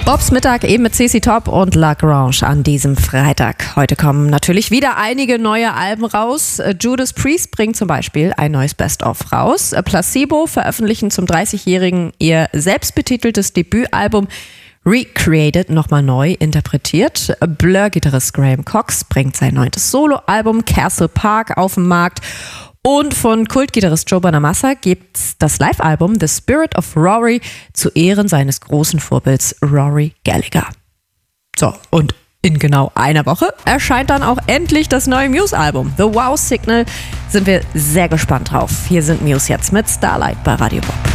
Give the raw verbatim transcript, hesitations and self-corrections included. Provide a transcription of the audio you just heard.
Bobs Mittag eben mit C C Top und La Grange an diesem Freitag. Heute kommen natürlich wieder einige neue Alben raus. Judas Priest bringt zum Beispiel ein neues Best-of raus. Placebo veröffentlichen zum dreißigjährigen ihr selbstbetiteltes Debütalbum Recreated, nochmal neu interpretiert. Blur-Gitarrist Graham Cox bringt sein neuntes Soloalbum Castle Park auf den Markt. Und von Kultgitarrist Joe Bonamassa gibt's das Live-Album The Spirit of Rory zu Ehren seines großen Vorbilds Rory Gallagher. So, und in genau einer Woche erscheint dann auch endlich das neue Muse-Album The Wow Signal. Sind wir sehr gespannt drauf. Hier sind Muse jetzt mit Starlight bei Radio Bob.